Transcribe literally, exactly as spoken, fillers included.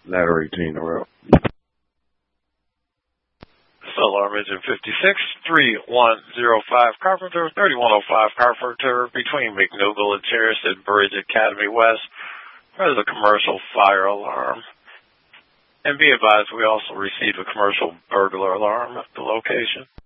Ladder eighteen, or up. Alarm engine fifty-six, three one zero five Carpenter, thirty-one oh five Carpenter, between McNougal and Cherritt Bridge Academy West. There's a commercial fire alarm. And be advised, we also received a commercial burglar alarm at the location.